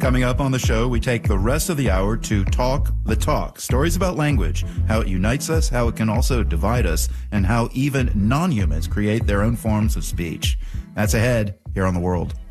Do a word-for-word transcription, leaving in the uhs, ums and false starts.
Coming up on the show, we take the rest of the hour to talk the talk. Stories about language, how it unites us, how it can also divide us, and how even non-humans create their own forms of speech. That's ahead here on The World.